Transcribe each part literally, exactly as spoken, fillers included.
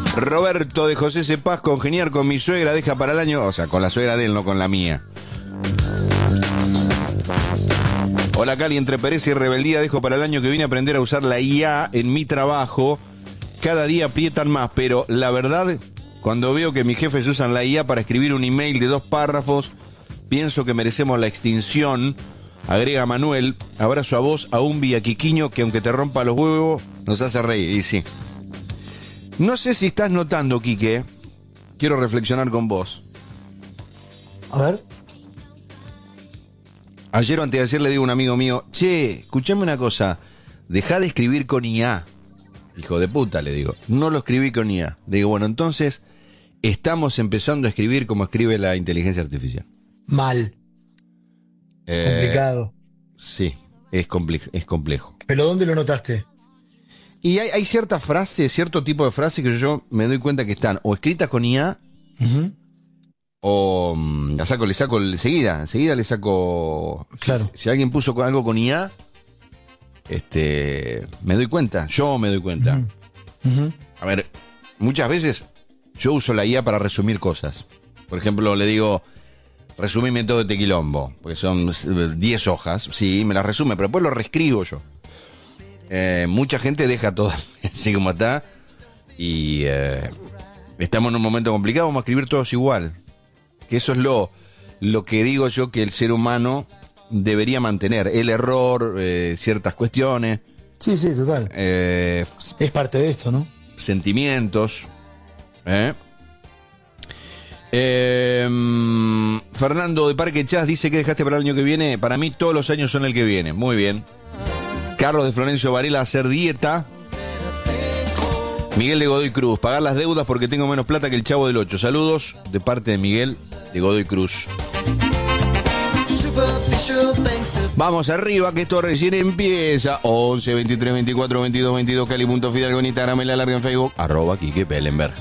Roberto de José Cepaz, congeniar con mi suegra, deja para el año, o sea, con la suegra de él, no con la mía. Hola Cali, entre pereza y rebeldía, dejo para el año que viene aprender a usar la I A en mi trabajo. Cada día aprietan más, pero la verdad, cuando veo que mis jefes usan la I A para escribir un email de dos párrafos, pienso que merecemos la extinción. Agrega Manuel, abrazo a vos, a Umbi y a Quiquiño, que aunque te rompa los huevos, nos hace reír. Y sí. No sé si estás notando, Quique, quiero reflexionar con vos. A ver. Ayer o antes de ayer le digo a un amigo mío, che, escuchame una cosa, dejá de escribir con I A. Hijo de puta, le digo, no lo escribí con I A. Le digo, bueno, entonces estamos empezando a escribir como escribe la inteligencia artificial. Mal. Eh, Complicado. Sí, es, comple- es complejo. ¿Pero dónde lo notaste? Y hay, hay ciertas frases, cierto tipo de frases que yo me doy cuenta que están o escritas con I A, Uh-huh. o mm, la saco, le saco enseguida, enseguida le saco. Claro. Si, si alguien puso con- algo con I A, este, me doy cuenta, yo me doy cuenta. Uh-huh. Uh-huh. A ver, muchas veces yo uso la I A para resumir cosas. Por ejemplo, le digo, resumime todo este quilombo, porque son diez hojas, sí, me las resume, pero después lo reescribo yo. Eh, mucha gente deja todo así como está y eh, estamos en un momento complicado, vamos a escribir todos igual. Que eso es lo, lo que digo yo que el ser humano debería mantener. El error, eh, ciertas cuestiones, Sí, sí, total. eh, Es parte de esto, ¿no? sentimientos. ¿eh? Eh, Fernando de Parque Chas dice que dejaste para el año que viene. Para mí todos los años son el que viene. Muy bien. Carlos de Florencio Varela, hacer dieta. Miguel de Godoy Cruz, pagar las deudas porque tengo menos plata que el Chavo del Ocho. Saludos de parte de Miguel de Godoy Cruz. Vamos arriba, que esto recién empieza. once, veintitrés, veinticuatro, veintidós, veintidós, Cali.Fidalgo en Instagram, en la larga en Facebook, arroba Quique Pellenberg.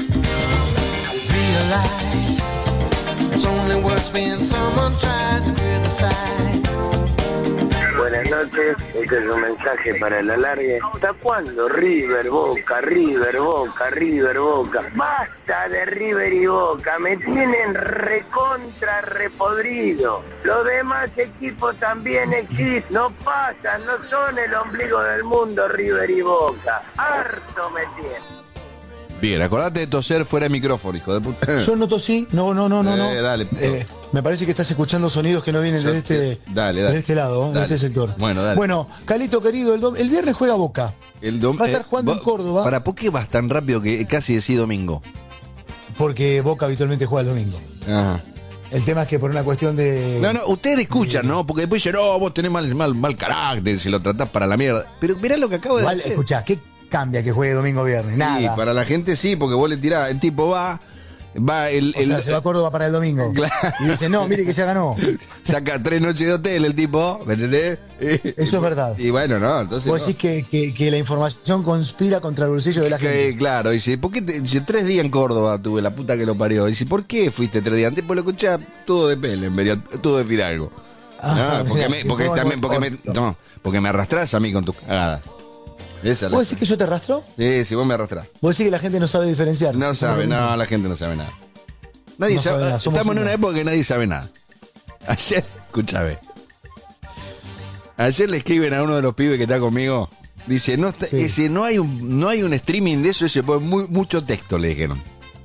Buenas noches, este es un mensaje para el alargue. ¿Hasta cuándo River, Boca, River, Boca, River, Boca? Basta de River y Boca, me tienen recontra repodrido. Los demás equipos también existen, no pasan, no son el ombligo del mundo River y Boca. Harto me tienen. Bien, acordate de toser fuera de micrófono, hijo de puta. Yo no tosí, no, no, no, no, no. Eh, dale. Eh, me parece que estás escuchando sonidos que no vienen Yo de te- este, dale, dale. de este lado, Dale. de este sector. Bueno, dale. Bueno, Calito querido, el, dom- el viernes juega Boca. El dom- Va a estar eh, jugando vos- en Córdoba. ¿Para por qué vas tan rápido que casi decís domingo? Porque Boca habitualmente juega el domingo. Ajá. El tema es que por una cuestión de... No, no, ustedes escuchan, ¿no? Porque después dicen, no, vos tenés mal, mal, mal carácter, si lo tratás para la mierda. Pero mirá lo que acabo de Igual, decir. escuchá, ¿qué cambia que juegue domingo o viernes? Nada. Sí, para la gente sí, porque vos le tirás, el tipo va, va el... O el sea, se va a Córdoba para el domingo. Claro. Y dice, no, mire que ya ganó. saca tres noches de hotel el tipo, ¿me entendés? Eso es verdad. Y bueno, no, entonces... Vos no. decís que, que, que la información conspira contra el bolsillo de la Que, gente. claro, dice, ¿por qué te, dice, tres días en Córdoba tuve la puta que lo parió? Dice, ¿por qué fuiste tres días antes? Pues lo escuché todo de Pellenberg, todo de Fidalgo. Ah, Ah, porque mirá, me, porque qué también, porque me, corto. no, porque me arrastrás a mí con tus cagadas. Esa es la- ¿Vos decís que yo te arrastro? Sí, sí, vos me arrastrás. ¿Vos decís que la gente no sabe diferenciar? No sabe, no, la gente no sabe nada. Nadie No sabe, sabe nada, somos estamos en uno. una época que nadie sabe nada. Ayer, escúchame. Ayer le escriben a uno de los pibes que está conmigo. Dice, no está, Sí. ese, no hay un, no hay un streaming de eso, ese pone muy, mucho texto, le dijeron.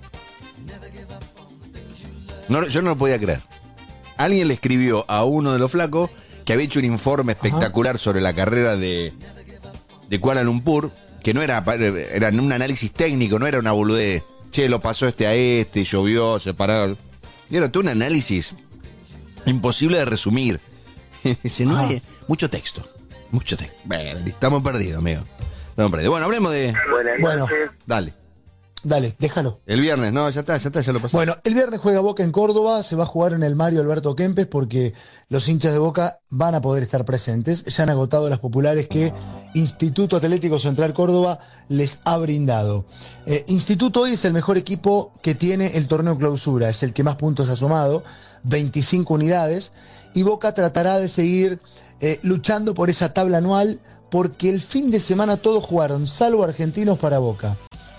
No, yo no lo podía creer. Alguien le escribió a uno de los flacos que había hecho un informe espectacular sobre la carrera de, de Kuala Lumpur, que no era, era un análisis técnico, no era una boludez. Che, lo pasó este a este, llovió, se pararon. Y era todo un análisis imposible de resumir. Dice, no Ah. hay mucho texto, mucho texto. Bueno, estamos perdidos, amigo. Estamos perdidos. Bueno, hablemos de... Buenas Bueno. noches. Dale. Dale, déjalo. El viernes, no, ya está, ya está, ya lo pasó. Bueno, el viernes juega Boca en Córdoba, se va a jugar en el Mario Alberto Kempes porque los hinchas de Boca van a poder estar presentes. Ya han agotado las populares que Instituto Atlético Central Córdoba les ha brindado. Eh, Instituto hoy es el mejor equipo que tiene el torneo clausura, es el que más puntos ha sumado, veinticinco unidades, y Boca tratará de seguir eh, luchando por esa tabla anual porque el fin de semana todos jugaron, salvo Argentinos para Boca.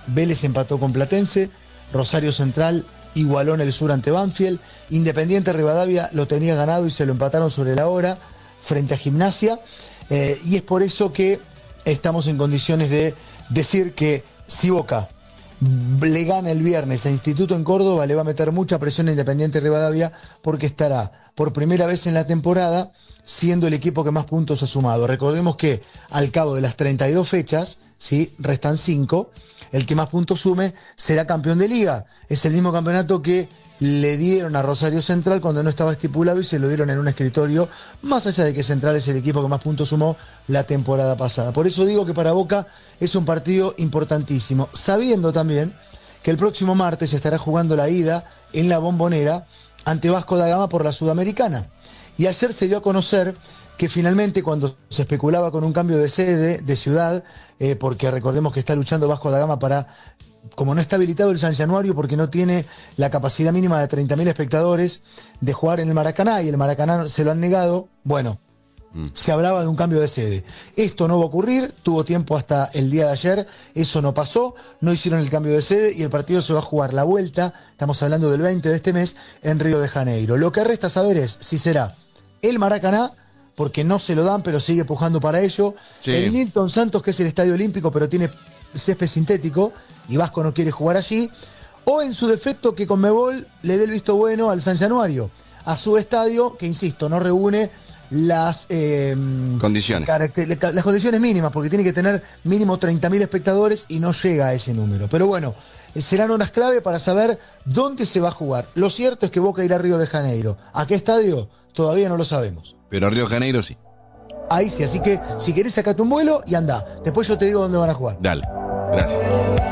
Vélez empató con Platense, Rosario Central igualó en el sur ante Banfield, Independiente Rivadavia lo tenía ganado y se lo empataron sobre la hora frente a Gimnasia, eh, y es por eso que estamos en condiciones de decir que si Boca le gana el viernes a Instituto en Córdoba, le va a meter mucha presión a Independiente Rivadavia, porque estará por primera vez en la temporada siendo el equipo que más puntos ha sumado. Recordemos que al cabo de las treinta y dos fechas, ¿sí?, restan cinco, el que más puntos sume será campeón de liga. Es el mismo campeonato que le dieron a Rosario Central cuando no estaba estipulado y se lo dieron en un escritorio, más allá de que Central es el equipo que más puntos sumó la temporada pasada. Por eso digo que para Boca es un partido importantísimo, sabiendo también que el próximo martes estará jugando la ida en la Bombonera ante Vasco da Gama por la Sudamericana. Y ayer se dio a conocer que finalmente, cuando se especulaba con un cambio de sede, de ciudad, eh, porque recordemos que está luchando Vasco da Gama para, como no está habilitado el San Januario porque no tiene la capacidad mínima de treinta mil espectadores, de jugar en el Maracaná, y el Maracaná se lo han negado, bueno, mm. se hablaba de un cambio de sede. Esto no va a ocurrir, tuvo tiempo hasta el día de ayer, eso no pasó, no hicieron el cambio de sede y el partido se va a jugar la vuelta, estamos hablando del veinte de este mes, en Río de Janeiro. Lo que resta saber es si será el Maracaná, porque no se lo dan, pero sigue pujando para ello. Sí. El Nilton Santos, que es el estadio olímpico, pero tiene césped sintético, y Vasco no quiere jugar allí. O en su defecto, que Conmebol le dé el visto bueno al San Januario, a su estadio, que insisto, no reúne las eh, condiciones. las condiciones mínimas, porque tiene que tener mínimo treinta mil espectadores y no llega a ese número. Pero bueno, serán horas clave para saber dónde se va a jugar. Lo cierto es que Boca irá a Río de Janeiro. ¿A qué estadio? Todavía no lo sabemos. Pero a Río de Janeiro sí. Ahí sí, así que si querés sacate un vuelo y anda. Después yo te digo dónde van a jugar. Dale, gracias.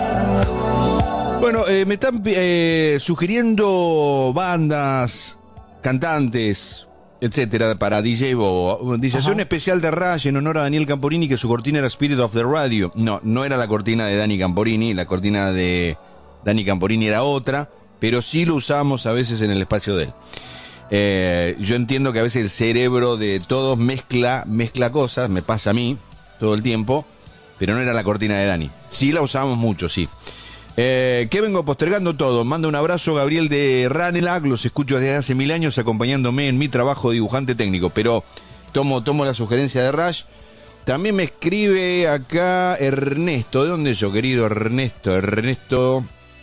Bueno, eh, me están eh, sugiriendo bandas, cantantes, etcétera, para D J Bobo. Dice, hace un especial de Rush en honor a Daniel Camporini, que su cortina era Spirit of the Radio. No, no era la cortina de Dani Camporini, la cortina de Dani Camporini era otra, pero sí lo usamos a veces en el espacio de él. Eh, yo entiendo que a veces el cerebro de todos mezcla, mezcla cosas, me pasa a mí todo el tiempo, pero no era la cortina de Dani. Sí la usábamos mucho, sí. Eh, que vengo postergando todo. Manda un abrazo, Gabriel de Ranelagh. Los escucho desde hace mil años acompañándome en mi trabajo de dibujante técnico, pero tomo, tomo la sugerencia de Rush. También me escribe acá Ernesto. ¿De dónde es yo, querido Ernesto? Ernesto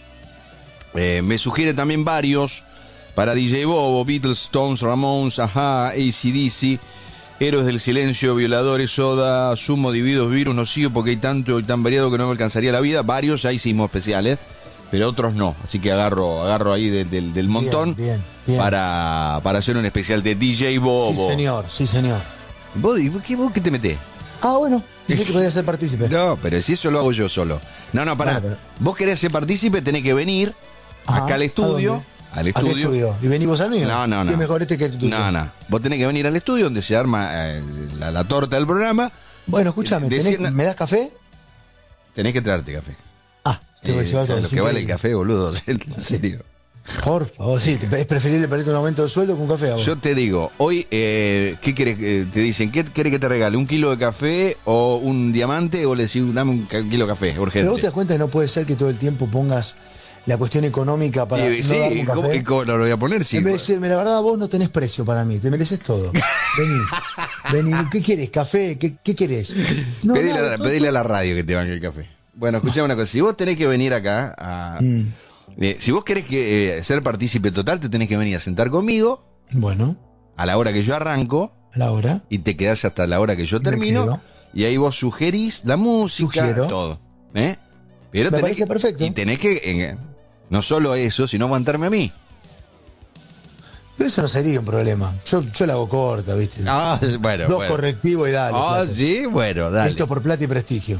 eh, me sugiere también varios para D J Bobo: Beatles, Stones, Ramones, Ajá, A C D C, Héroes del Silencio, Violadores, Soda, Sumo, Divididos, Virus, no sigo porque hay tanto y tan variado que no me alcanzaría la vida. Varios ya hicimos especiales, pero otros no. Así que agarro agarro ahí de, de, del montón bien, bien, bien. Para, para hacer un especial de D J Bobo. Sí, señor, sí, señor. ¿Vos qué, vos, qué te metés? Ah, bueno, dije que podía ser partícipe. No, pero si eso lo hago yo solo. No, no, pará. Bueno, pero... Vos querés ser partícipe, tenés que venir Ajá, acá al estudio. Al estudio. ¿Al estudio? ¿Y venimos al mío? No, no, no. Sí, mejor este que el tuyo. No, no. Vos tenés que venir al estudio donde se arma eh, la, la torta del programa. Bueno, escúchame, tenés, ¿me das café? Tenés que traerte café. Ah, te voy a decir algo. Lo que vale el café, boludo, en serio. Por favor, sí, es preferible perderte un aumento de sueldo que un café. Yo te digo, hoy, eh, ¿qué querés? Eh, te dicen, ¿qué querés que te regale? ¿Un kilo de café o un diamante? O le decís, dame un kilo de café, urgente. Pero vos te das cuenta que no puede ser que todo el tiempo pongas la cuestión económica para y, no sí, darme un café. ¿cómo, ¿cómo lo voy a poner? Sí, en vez de decirme, la verdad, vos no tenés precio para mí, te mereces todo. Vení, vení, ¿qué querés? ¿Café? ¿Qué, qué querés? No, pedile, nada, a, no, pedile no. a la radio que te banque el café. Bueno, escuchame una cosa, si vos tenés que venir acá a... Mm. Eh, si vos querés que, eh, ser partícipe total, te tenés que venir a sentar conmigo. Bueno. A la hora que yo arranco. A la hora. Y te quedás hasta la hora que yo termino. Y ahí vos sugerís la música, Sugiero. todo. ¿Eh? Pero Me tenés parece que, perfecto. Y tenés que, eh, no solo eso, sino aguantarme a mí. Pero eso no sería un problema. Yo, yo la hago corta, ¿viste? Ah, bueno. Dos bueno. correctivos y dale. Ah, plata. sí, bueno, dale. Esto por plata y prestigio.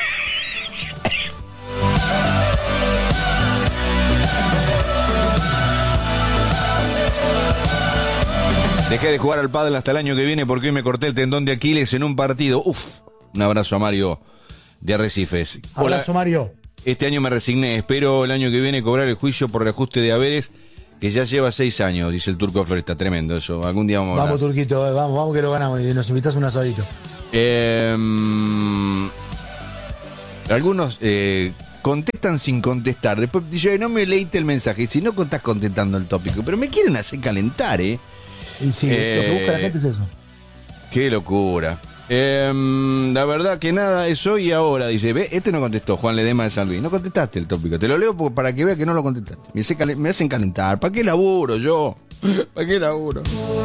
Dejé de jugar al pádel hasta el año que viene porque hoy me corté el tendón de Aquiles en un partido. Uf, un abrazo a Mario de Arrecifes. Abrazo, Mario. Este año me resigné, espero el año que viene cobrar el juicio por reajuste de haberes, que ya lleva seis años, dice el Turco Flores. Está tremendo eso, algún día vamos a Vamos, hablar. Turquito, eh, vamos, vamos que lo ganamos y nos invitas a un asadito. Eh, algunos, eh, contestan sin contestar. Después dice, no me leíste el mensaje. Y si no estás contestando el tópico. Pero me quieren hacer calentar, ¿eh? Y sí, Eh, lo que busca la gente es eso. Qué locura. Eh, la verdad que nada, es hoy y ahora. Dice, ve, este no contestó, Juan Ledema de San Luis. No contestaste el tópico. Te lo leo porque- para que vea que no lo contestaste. Me, hace calen- me hacen calentar. ¿Para qué laburo yo? ¿Para qué laburo?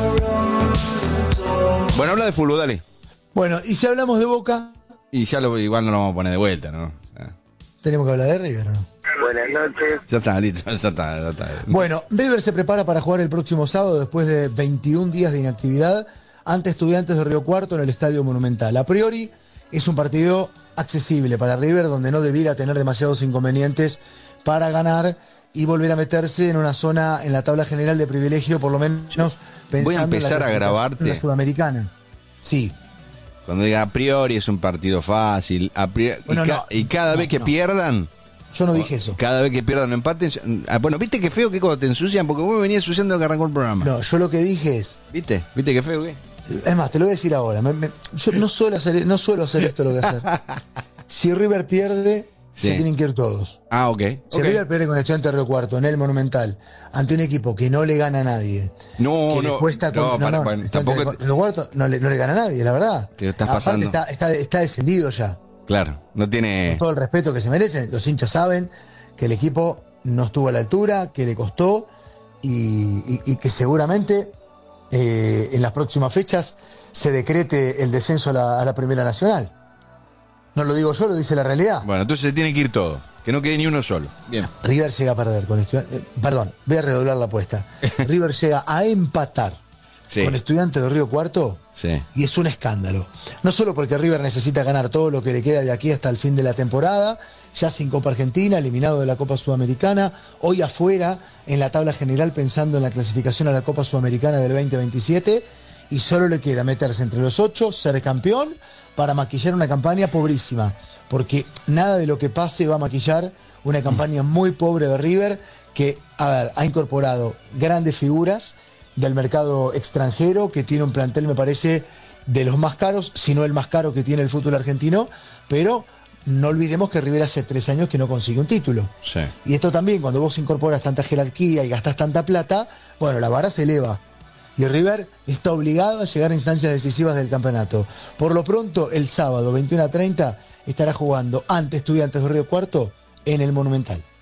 Bueno, habla de fútbol, dale. Bueno, y si hablamos de Boca, Y ya lo, igual no lo vamos a poner de vuelta, ¿no? Ah, tenemos que hablar de River, ¿o no? Buenas noches. ya está, listo, ya está, ya está. Bueno, River se prepara para jugar el próximo sábado después de veintiún días de inactividad ante Estudiantes de Río Cuarto en el Estadio Monumental. A priori es un partido accesible para River donde no debiera tener demasiados inconvenientes para ganar y volver a meterse en una zona en la tabla general de privilegio, por lo menos pensando Voy a en la empezar a clasificación grabarte. de la Sudamericana. Sí. Cuando diga a priori es un partido fácil, a priori- Bueno, y, ca- no, y cada no, vez que no. pierdan, Yo no dije eso. cada vez que pierdan o empaten, ah, bueno, viste que feo que cuando te ensucian, porque vos me venías ensuciando que arrancó el programa. No, yo lo que dije es, ¿Viste? ¿Viste qué feo que? es más, te lo voy a decir ahora. me- me- yo no suelo hacer, no suelo hacer esto lo que hacer. Si River pierde, Sí. se tienen que ir todos. Ah, ok. Si ok. River pierde con Estudiantes de Río Cuarto en el Monumental, ante un equipo que no le gana a nadie, No, que le no, cuesta no, con- para- no, bueno, Estudiantes tampoco de te- Río Cuarto no le, no le gana a nadie, la verdad. Te estás Aparte pasando. Está, está, está descendido ya. Claro, no tiene... Con todo el respeto que se merecen, los hinchas saben que el equipo no estuvo a la altura, que le costó y, y- y que seguramente eh, en las próximas fechas se decrete el descenso a la, a la Primera Nacional. No lo digo yo, lo dice la realidad. Bueno, entonces se tiene que ir todo, que no quede ni uno solo. Bien. River llega a perder con Estudiantes. Perdón, voy a redoblar la apuesta. River llega a empatar Sí. con Estudiantes de Río Cuarto Sí. y es un escándalo. No solo porque River necesita ganar todo lo que le queda de aquí hasta el fin de la temporada, ya sin Copa Argentina, eliminado de la Copa Sudamericana, hoy afuera en la tabla general pensando en la clasificación a la Copa Sudamericana del veinte veintisiete, y solo le queda meterse entre los ocho, ser campeón, para maquillar una campaña pobrísima, porque nada de lo que pase va a maquillar una campaña muy pobre de River, que, a ver, ha incorporado grandes figuras del mercado extranjero, que tiene un plantel, me parece, de los más caros, si no el más caro que tiene el fútbol argentino, pero no olvidemos que River hace tres años que no consigue un título. Sí. Y esto también, cuando vos incorporas tanta jerarquía y gastás tanta plata, bueno, la vara se eleva. Y River está obligado a llegar a instancias decisivas del campeonato. Por lo pronto, el sábado, veintiuno a treinta, estará jugando ante Estudiantes de Río Cuarto en el Monumental.